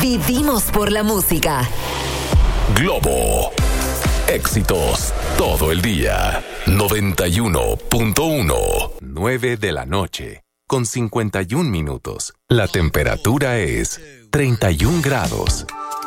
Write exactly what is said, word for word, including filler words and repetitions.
Vivimos por la música. Globo. Éxitos todo el día. noventa y uno punto uno. nueve de la noche. Con cincuenta y un minutos. La temperatura es treinta y un grados.